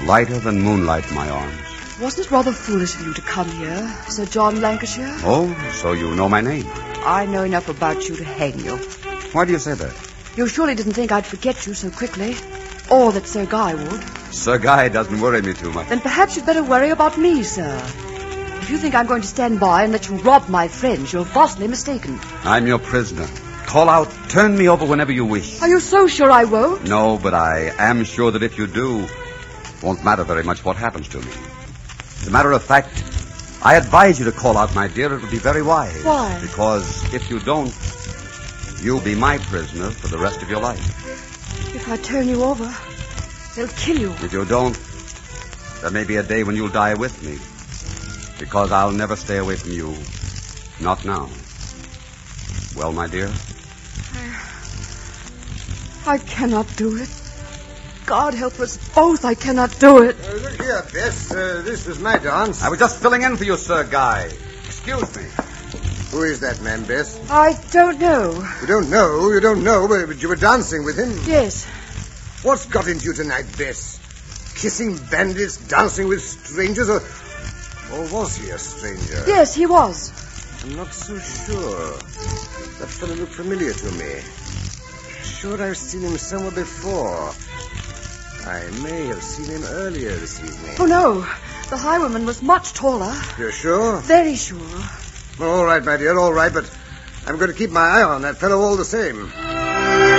lighter than moonlight in my arms. Wasn't it rather foolish of you to come here, Sir John Lancashire? Oh, so you know my name. I know enough about you to hang you. Why do you say that? You surely didn't think I'd forget you so quickly. Or that Sir Guy would. Sir Guy doesn't worry me too much. Then perhaps you'd better worry about me, sir. If you think I'm going to stand by and let you rob my friends, you're vastly mistaken. I'm your prisoner. Call out, turn me over whenever you wish. Are you so sure I won't? No, but I am sure that if you do, it won't matter very much what happens to me. As a matter of fact, I advise you to call out, my dear. It would be very wise. Why? Because if you don't, you'll be my prisoner for the rest of your life. If I turn you over, they'll kill you. If you don't, there may be a day when you'll die with me. Because I'll never stay away from you. Not now. Well, my dear? I cannot do it. God help us both, I cannot do it. Look here, Bess. This is my dance. I was just filling in for you, Sir Guy. Excuse me. Who is that man, Bess? I don't know. You don't know, but you were dancing with him. Yes. What's got into you tonight, Bess? Kissing bandits, dancing with strangers, or was he a stranger? Yes, he was. I'm not so sure. That fellow looked familiar to me. Sure I've seen him somewhere before. I may have seen him earlier this evening. Oh, no. The highwayman was much taller. You're sure? Very sure. All right, my dear, all right, but I'm going to keep my eye on that fellow all the same.